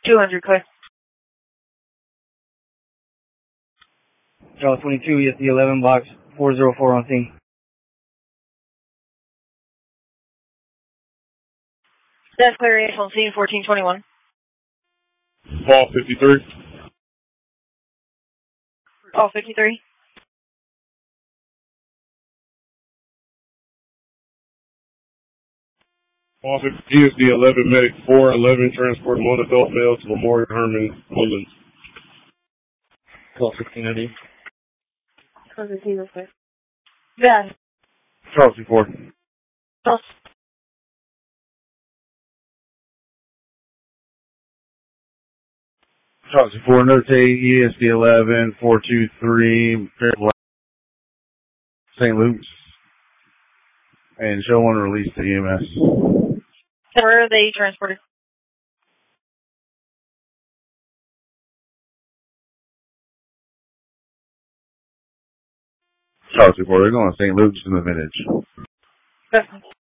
200, clear. Charlie 22, ESD 11, box 404 on scene. That's clear, AS on scene, 1421. Paul 53. Paul 53. Paul 50, ESD 11, medic 411, transport one adult male to Memorial Herman, Woodlands. Call 1690. Call 15, that's clear. Yeah. Charles 4. Charles. Charles 4, notate ESD 11, 423, St. Luke's. And show one release to EMS. Where are they transported? Charles 4, they're going to St. Luke's in the village. Okay.